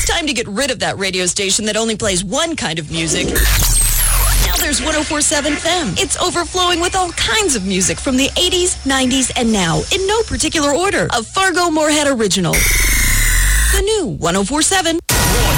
It's time to get rid of that radio station that only plays one kind of music. Now there's 104.7 FEM. It's overflowing with all kinds of music from the 80s, 90s, and now, in no particular order. A Fargo Moorhead original. The new 104.7